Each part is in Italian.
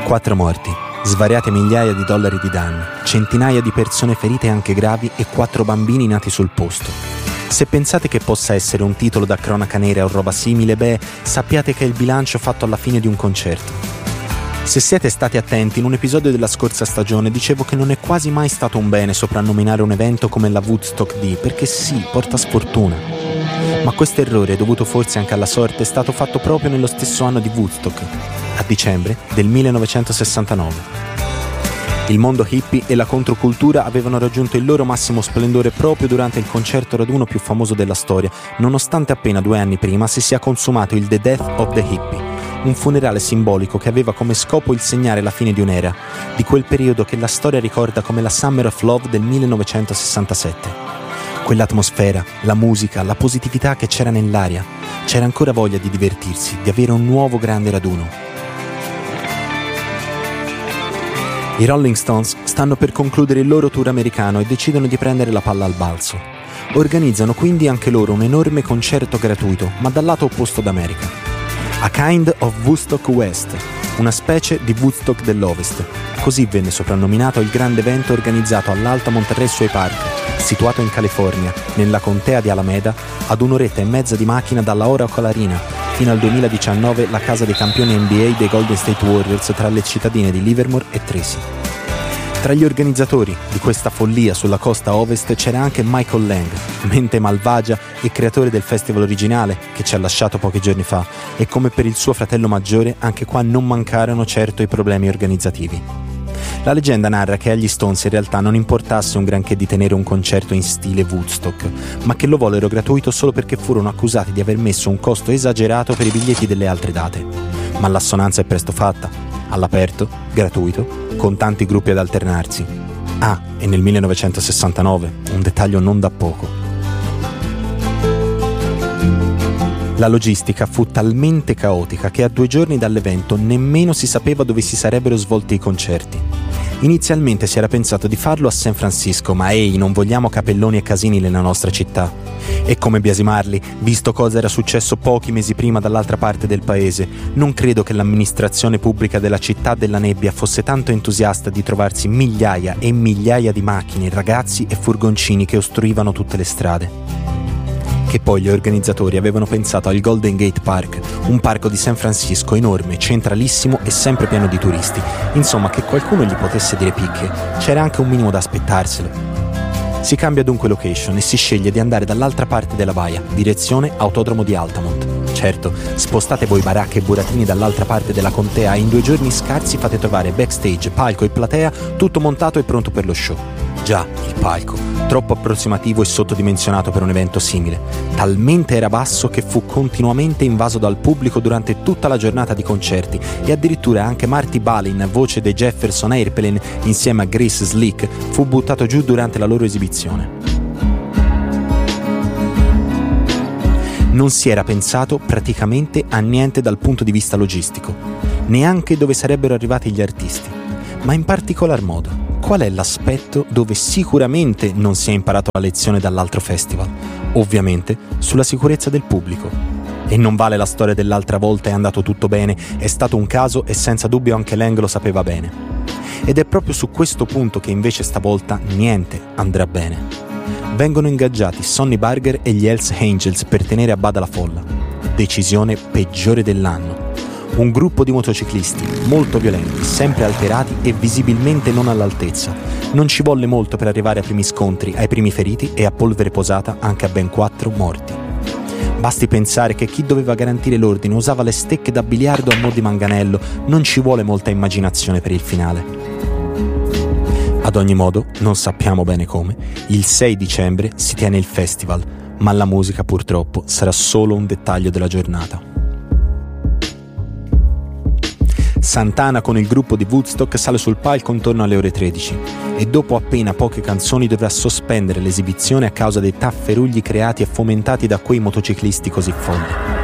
4 morti, svariate migliaia di dollari di danni, centinaia di persone ferite anche gravi e 4 bambini nati sul posto. Se pensate che possa essere un titolo da cronaca nera o roba simile, beh, sappiate che è il bilancio fatto alla fine di un concerto. Se siete stati attenti, in un episodio della scorsa stagione dicevo che non è quasi mai stato un bene soprannominare un evento come la Woodstock D, perché sì, porta sfortuna. Ma questo errore, dovuto forse anche alla sorte, è stato fatto proprio nello stesso anno di Woodstock, a dicembre del 1969. Il mondo hippie e la controcultura avevano raggiunto il loro massimo splendore proprio durante il concerto raduno più famoso della storia, nonostante appena 2 anni prima si sia consumato il The Death of the Hippie, un funerale simbolico che aveva come scopo il segnare la fine di un'era, di quel periodo che la storia ricorda come la Summer of Love del 1967. Quell'atmosfera, la musica, la positività che c'era nell'aria, c'era ancora voglia di divertirsi, di avere un nuovo grande raduno. I Rolling Stones stanno per concludere il loro tour americano e decidono di prendere la palla al balzo. Organizzano quindi anche loro un enorme concerto gratuito, ma dal lato opposto d'America. A Kind of Woodstock West, una specie di Woodstock dell'Ovest. Così venne soprannominato il grande evento organizzato all'Alta Monterey Park, situato in California, nella contea di Alameda, ad 1,5 ore di macchina dalla Oracle Arena, fino al 2019 la casa dei campioni NBA dei Golden State Warriors tra le cittadine di Livermore e Tracy. Tra gli organizzatori di questa follia sulla costa ovest c'era anche Michael Lang, mente malvagia e creatore del festival originale che ci ha lasciato pochi giorni fa, e come per il suo fratello maggiore anche qua non mancarono certo i problemi organizzativi. La leggenda narra che agli Stones in realtà non importasse un granché di tenere un concerto in stile Woodstock, ma che lo vollero gratuito solo perché furono accusati di aver messo un costo esagerato per i biglietti delle altre date. Ma l'assonanza è presto fatta, all'aperto, gratuito, con tanti gruppi ad alternarsi. Ah, e nel 1969, un dettaglio non da poco. La logistica fu talmente caotica che a 2 giorni dall'evento nemmeno si sapeva dove si sarebbero svolti i concerti. Inizialmente si era pensato di farlo a San Francisco, ma ehi, non vogliamo capelloni e casini nella nostra città. E come biasimarli, visto cosa era successo pochi mesi prima dall'altra parte del paese, non credo che l'amministrazione pubblica della città della nebbia fosse tanto entusiasta di trovarsi migliaia e migliaia di macchine, ragazzi e furgoncini che ostruivano tutte le strade. Che poi gli organizzatori avevano pensato al Golden Gate Park, un parco di San Francisco enorme, centralissimo e sempre pieno di turisti. Insomma, che qualcuno gli potesse dire picche, c'era anche un minimo da aspettarselo. Si cambia dunque location e si sceglie di andare dall'altra parte della baia, direzione Autodromo di Altamont. Certo, spostate voi baracche e burattini dall'altra parte della contea e in 2 giorni scarsi fate trovare backstage, palco e platea, tutto montato e pronto per lo show. Già, il palco, troppo approssimativo e sottodimensionato per un evento simile. Talmente era basso che fu continuamente invaso dal pubblico durante tutta la giornata di concerti e addirittura anche Marty Balin, voce dei Jefferson Airplane insieme a Grace Slick, fu buttato giù durante la loro esibizione. Non si era pensato praticamente a niente dal punto di vista logistico, neanche dove sarebbero arrivati gli artisti, ma in particolar modo. Qual è l'aspetto dove sicuramente non si è imparato la lezione dall'altro festival? Ovviamente sulla sicurezza del pubblico. E non vale la storia dell'altra volta è andato tutto bene, è stato un caso e senza dubbio anche Lang lo sapeva bene. Ed è proprio su questo punto che invece stavolta niente andrà bene. Vengono ingaggiati Sonny Barger e gli Hells Angels per tenere a bada la folla. Decisione peggiore dell'anno. Un gruppo di motociclisti, molto violenti, sempre alterati e visibilmente non all'altezza. Non ci volle molto per arrivare ai primi scontri, ai primi feriti e a polvere posata anche a ben 4 morti. Basti pensare che chi doveva garantire l'ordine usava le stecche da biliardo a mo' di manganello, non ci vuole molta immaginazione per il finale. Ad ogni modo, non sappiamo bene come, il 6 dicembre si tiene il festival, ma la musica purtroppo sarà solo un dettaglio della giornata. Santana con il gruppo di Woodstock sale sul palco intorno alle ore 13 e dopo appena poche canzoni dovrà sospendere l'esibizione a causa dei tafferugli creati e fomentati da quei motociclisti così folli.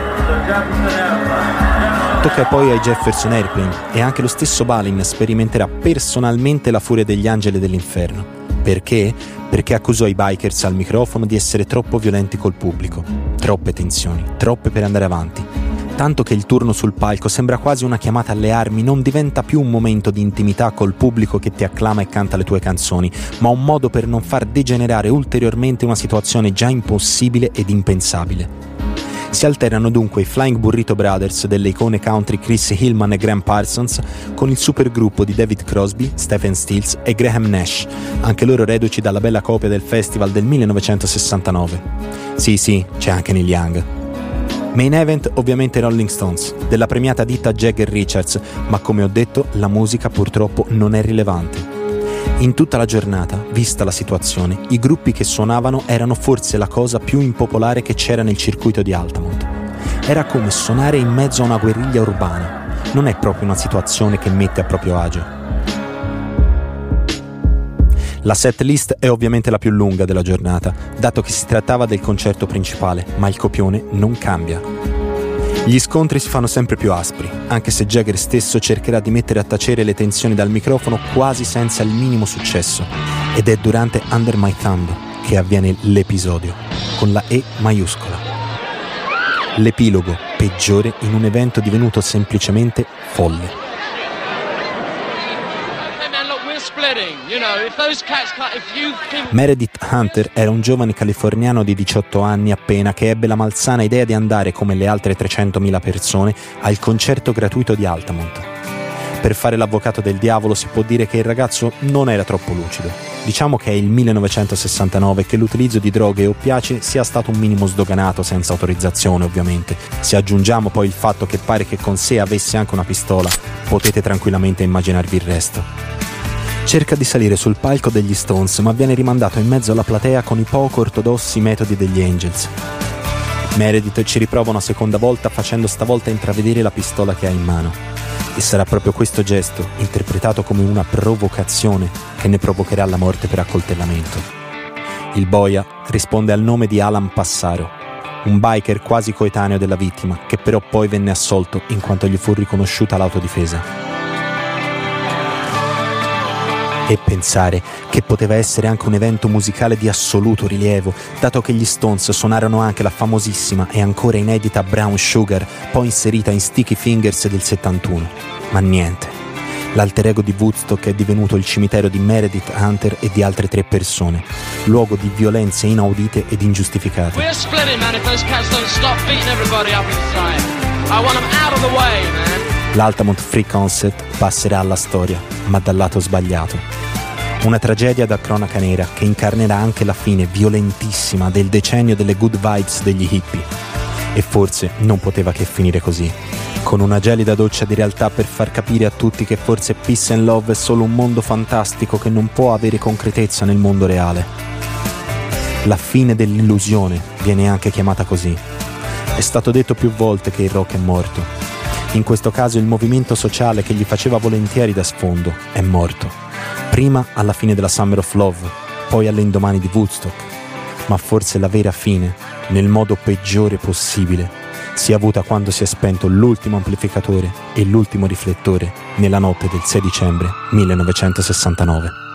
Tocca poi ai Jefferson Airplane e anche lo stesso Balin sperimenterà personalmente la furia degli angeli dell'inferno. Perché? Perché accusò i bikers al microfono di essere troppo violenti col pubblico. Troppe tensioni, troppe per andare avanti. tanto che il turno sul palco sembra quasi una chiamata alle armi, non diventa più un momento di intimità col pubblico che ti acclama e canta le tue canzoni, ma un modo per non far degenerare ulteriormente una situazione già impossibile ed impensabile. Si alternano dunque i Flying Burrito Brothers delle icone country Chris Hillman e Graham Parsons con il supergruppo di David Crosby, Stephen Stills e Graham Nash, anche loro reduci dalla bella copia del festival del 1969. Sì, c'è anche Neil Young. Main event ovviamente Rolling Stones, della premiata ditta Jagger Richards, ma come ho detto la musica purtroppo non è rilevante. In tutta la giornata, vista la situazione, i gruppi che suonavano erano forse la cosa più impopolare che c'era nel circuito di Altamont. Era come suonare in mezzo a una guerriglia urbana. Non è proprio una situazione che mette a proprio agio. La setlist è ovviamente la più lunga della giornata, dato che si trattava del concerto principale, ma il copione non cambia. Gli scontri si fanno sempre più aspri, anche se Jagger stesso cercherà di mettere a tacere le tensioni dal microfono quasi senza il minimo successo. Ed è durante Under My Thumb che avviene l'episodio, con la E maiuscola. L'epilogo peggiore in un evento divenuto semplicemente folle. Meredith Hunter era un giovane californiano di 18 anni appena che ebbe la malsana idea di andare, come le altre 300.000 persone, al concerto gratuito di Altamont. Per fare l'avvocato del diavolo si può dire che il ragazzo non era troppo lucido. Diciamo che è il 1969 e che l'utilizzo di droghe e oppiacei sia stato un minimo sdoganato, senza autorizzazione ovviamente. Se aggiungiamo poi il fatto che pare che con sé avesse anche una pistola, potete tranquillamente immaginarvi il resto. Cerca di salire sul palco degli Stones, ma viene rimandato in mezzo alla platea con i poco ortodossi metodi degli Angels. Meredith ci riprova una seconda volta, facendo stavolta intravedere la pistola che ha in mano. E sarà proprio questo gesto, interpretato come una provocazione, che ne provocherà la morte per accoltellamento. Il boia risponde al nome di Alan Passaro, un biker quasi coetaneo della vittima, che però poi venne assolto in quanto gli fu riconosciuta l'autodifesa. E pensare che poteva essere anche un evento musicale di assoluto rilievo, dato che gli Stones suonarono anche la famosissima e ancora inedita Brown Sugar, poi inserita in Sticky Fingers del 71. Ma niente. L'alter ego di Woodstock è divenuto il cimitero di Meredith Hunter e di altre 3 persone, luogo di violenze inaudite ed ingiustificate. We're splitting, man, if those cats don't stop beating everybody up inside. I want them out of the way, man. L'Altamont Free Concert passerà alla storia, ma dal lato sbagliato. Una tragedia da cronaca nera che incarnerà anche la fine violentissima del decennio delle good vibes degli hippie. E forse non poteva che finire così, con una gelida doccia di realtà per far capire a tutti che forse Peace and Love è solo un mondo fantastico che non può avere concretezza nel mondo reale. La fine dell'illusione viene anche chiamata così. È stato detto più volte che il rock è morto. In questo caso il movimento sociale che gli faceva volentieri da sfondo è morto. Prima alla fine della Summer of Love, poi all'indomani di Woodstock. Ma forse la vera fine, nel modo peggiore possibile, si è avuta quando si è spento l'ultimo amplificatore e l'ultimo riflettore nella notte del 6 dicembre 1969.